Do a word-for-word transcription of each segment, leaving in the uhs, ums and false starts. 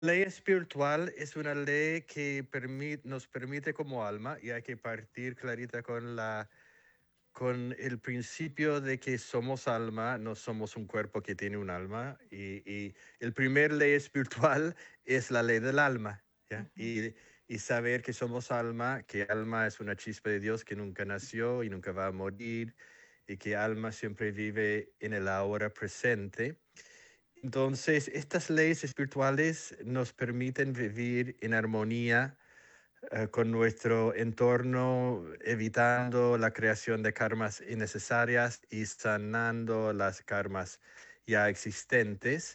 ley espiritual es una ley que permite, nos permite como alma, y hay que partir clarita con la con el principio de que somos alma, no somos un cuerpo que tiene un alma. Y, y el primer ley espiritual es la ley del alma, ¿ya? Ujú. Y, y saber que somos alma, que alma es una chispa de Dios que nunca nació y nunca va a morir, y que alma siempre vive en el ahora presente. Entonces, estas leyes espirituales nos permiten vivir en armonía eh, con nuestro entorno, evitando la creación de karmas innecesarias y sanando las karmas ya existentes.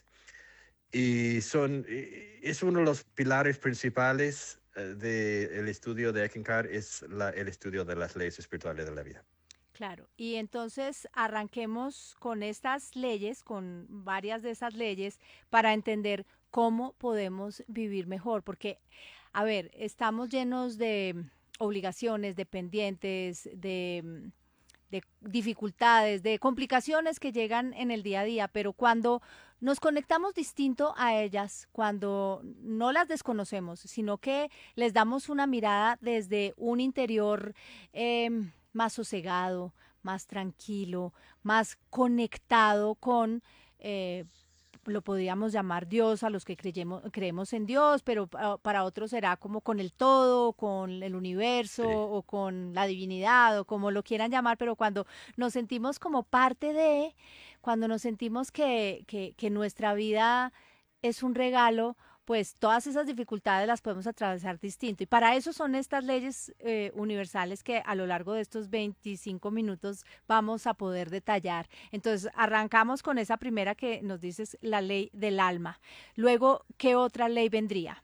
Y son, y es uno de los pilares principales eh, del estudio de Eckankar, es la, el estudio de las leyes espirituales de la vida. Claro, y entonces arranquemos con estas leyes, con varias de esas leyes, para entender cómo podemos vivir mejor, porque, a ver, estamos llenos de obligaciones, de pendientes, de, de dificultades, de complicaciones que llegan en el día a día, pero cuando nos conectamos distinto a ellas, cuando no las desconocemos, sino que les damos una mirada desde un interior eh, más sosegado, más tranquilo, más conectado con eh, lo podríamos llamar Dios a los que creyemos, creemos en Dios, pero pa- para otros será como con el todo, con el universo Sí. o con la divinidad o como lo quieran llamar, pero cuando nos sentimos como parte de, cuando nos sentimos que, que, que nuestra vida es un regalo, pues todas esas dificultades las podemos atravesar distinto. Y para eso son estas leyes eh, universales que a lo largo de estos veinticinco minutos vamos a poder detallar. Entonces, arrancamos con esa primera que nos dices, la ley del alma. Luego, ¿qué otra ley vendría?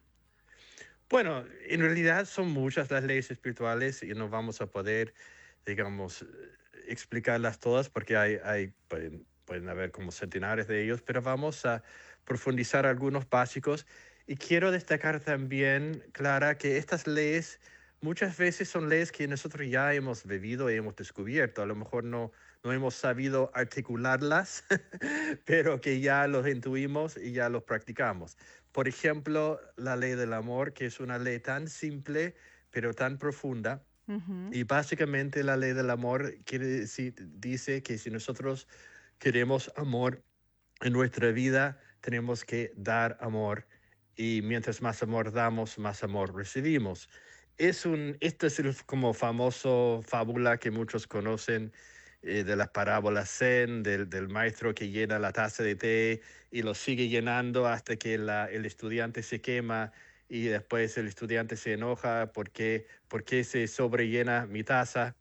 Bueno, en realidad son muchas las leyes espirituales y no vamos a poder, digamos, eh, explicarlas todas porque hay, hay pueden, pueden haber como centenares de ellos, pero vamos a profundizar algunos básicos. Y quiero destacar también, Clara, que estas leyes muchas veces son leyes que nosotros ya hemos vivido y hemos descubierto. A lo mejor no, no hemos sabido articularlas, pero que ya los intuimos y ya los practicamos. Por ejemplo, la ley del amor, que es una ley tan simple, pero tan profunda. Ujú. Y básicamente la ley del amor quiere decir, dice que si nosotros queremos amor en nuestra vida, tenemos que dar amor. Y mientras más amor damos, más amor recibimos. Es un, esto es el como famoso fábula que muchos conocen, eh, de las parábolas Zen, del, del maestro que llena la taza de té y lo sigue llenando hasta que la, el estudiante se quema, y después el estudiante se enoja porque, porque se sobrellena mi taza.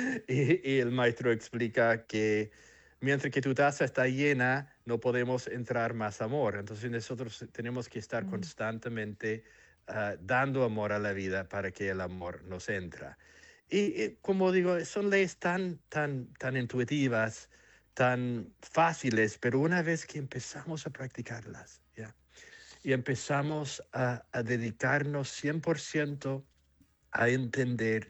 y, y el maestro explica que mientras que tu taza está llena, no podemos entrar más amor. Entonces nosotros tenemos que estar Mm. constantemente uh, dando amor a la vida para que el amor nos entra. Y, y, como digo, son leyes tan, tan, tan intuitivas, tan fáciles, pero una vez que empezamos a practicarlas, ¿ya? Y empezamos a, a dedicarnos cien por ciento a entender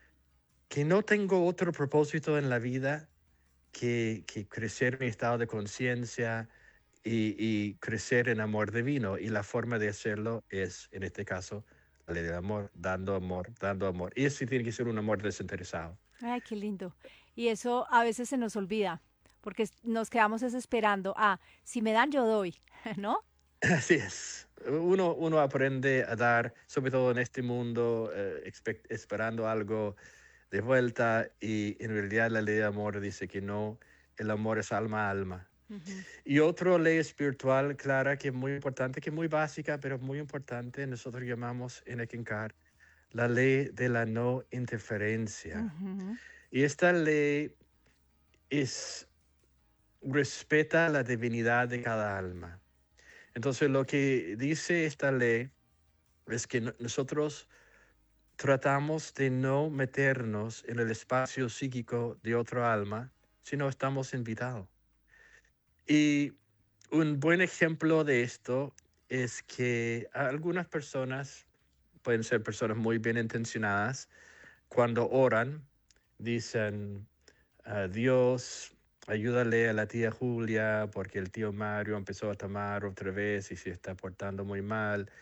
que no tengo otro propósito en la vida que, que crecer en mi estado de conciencia y, y crecer en amor divino. Y la forma de hacerlo es, en este caso, la ley del amor, dando amor, dando amor. Y ese tiene que ser un amor desinteresado. Ay, qué lindo. Y eso a veces se nos olvida, porque es- nos quedamos es esperando, ah, si me dan, yo doy, ¿no? Así es. Uno, uno aprende a dar, sobre todo en este mundo, eh, expect- esperando algo de vuelta, y en realidad la ley de amor dice que no, el amor es alma a alma. Ujú. Y otra ley espiritual, Clara, que es muy importante, que es muy básica, pero muy importante, nosotros llamamos en Eckankar la ley de la no interferencia. Ujú. Y esta ley es, respeta la divinidad de cada alma. Entonces, lo que dice esta ley es que no- nosotros tratamos de no meternos en el espacio psíquico de otro alma si no estamos invitados. Y un buen ejemplo de esto es que algunas personas, pueden ser personas muy bien intencionadas, cuando oran, dicen, "Ah, Dios, ayúdale a la tía Julia porque el tío Mario empezó a tomar otra vez y se está portando muy mal.